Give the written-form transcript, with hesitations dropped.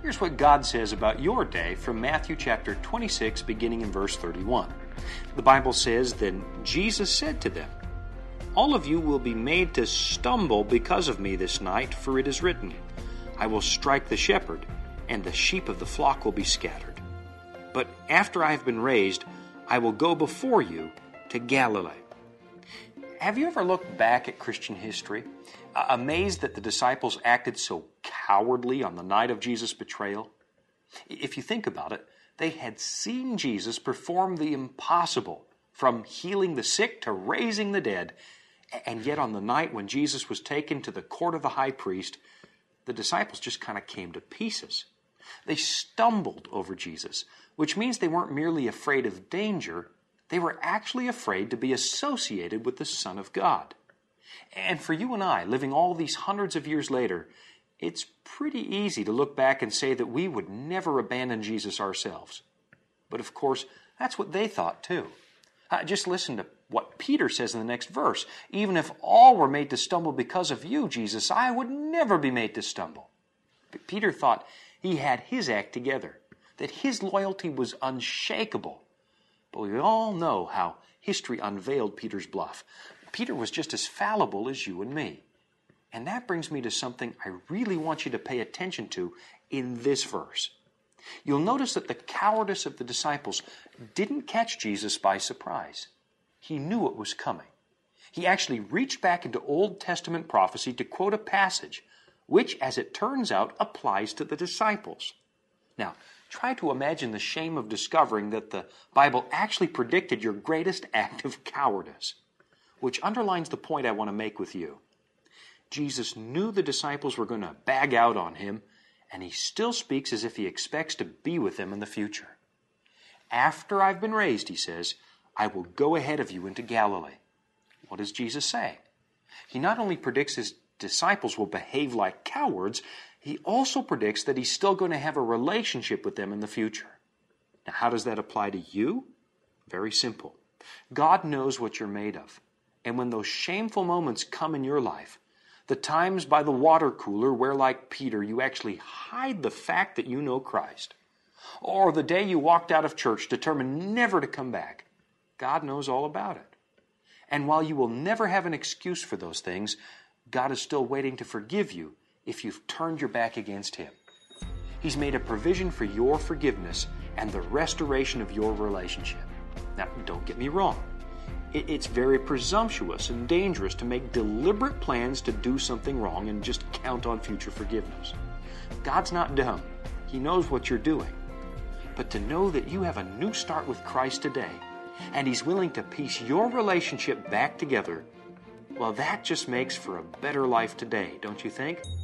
Here's what God says about your day from Matthew chapter 26, beginning in verse 31. The Bible says, "Then Jesus said to them, 'All of you will be made to stumble because of me this night, for it is written, I will strike the shepherd, and the sheep of the flock will be scattered. But after I have been raised, I will go before you to Galilee.'" Have you ever looked back at Christian history, amazed that the disciples acted so cowardly on the night of Jesus' betrayal? If you think about it, they had seen Jesus perform the impossible, from healing the sick to raising the dead, and yet on the night when Jesus was taken to the court of the high priest, the disciples just kind of came to pieces. They stumbled over Jesus, which means they weren't merely afraid of danger, they were actually afraid to be associated with the Son of God. And for you and I, living all these hundreds of years later, it's pretty easy to look back and say that we would never abandon Jesus ourselves. But of course, that's what they thought too. Just listen to what Peter says in the next verse. "Even if all were made to stumble because of you, Jesus, I would never be made to stumble." But Peter thought he had his act together, that his loyalty was unshakable. But we all know how history unveiled Peter's bluff. Peter was just as fallible as you and me. And that brings me to something I really want you to pay attention to in this verse. You'll notice that the cowardice of the disciples didn't catch Jesus by surprise. He knew it was coming. He actually reached back into Old Testament prophecy to quote a passage, which, as it turns out, applies to the disciples. Now, try to imagine the shame of discovering that the Bible actually predicted your greatest act of cowardice, which underlines the point I want to make with you. Jesus knew the disciples were going to bag out on him, and he still speaks as if he expects to be with them in the future. "After I've been raised," he says, "I will go ahead of you into Galilee." What does Jesus say? He not only predicts his disciples will behave like cowards, he also predicts that he's still going to have a relationship with them in the future. Now, how does that apply to you? Very simple. God knows what you're made of. And when those shameful moments come in your life, the times by the water cooler where, like Peter, you actually hide the fact that you know Christ, or the day you walked out of church determined never to come back, God knows all about it. And while you will never have an excuse for those things, God is still waiting to forgive you if you've turned your back against him. He's made a provision for your forgiveness and the restoration of your relationship. Now, don't get me wrong. It's very presumptuous and dangerous to make deliberate plans to do something wrong and just count on future forgiveness. God's not dumb. He knows what you're doing. But to know that you have a new start with Christ today, and he's willing to piece your relationship back together, well, that just makes for a better life today, don't you think?